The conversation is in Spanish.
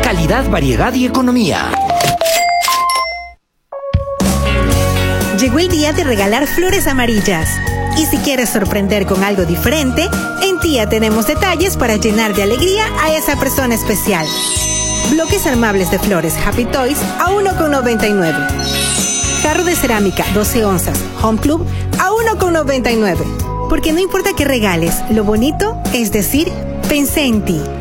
Calidad, variedad y economía. Llegó el día de regalar flores amarillas. Y si quieres sorprender con algo diferente, en Tía tenemos detalles para llenar de alegría a esa persona especial. Bloques armables de flores Happy Toys a $1,99. Jarro de cerámica 12 onzas Home Club a $1,99. Porque no importa qué regales, lo bonito es decir, pensé en ti.